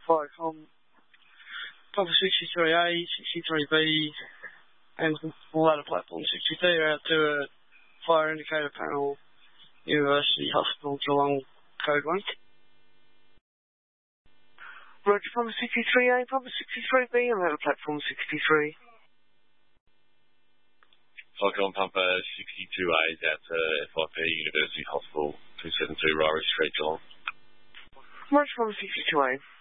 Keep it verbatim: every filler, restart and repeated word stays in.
Fire com Papa sixty-three A, sixty-three B, and all other platform sixty-two out to a fire indicator panel, University Hospital, Geelong, code one. Roger, Papa sixty-three A, Papa sixty-three B, and ladder platform sixty-three. Falcon Papa sixty-two A is out to F I P University Hospital, two seventy-two Ryrie Street, Geelong. Roger, Papa sixty-two A.